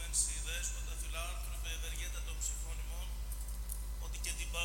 δέσποτα φιλάνθρωπε ευεργέτα των ψυχών ημών, ότι και την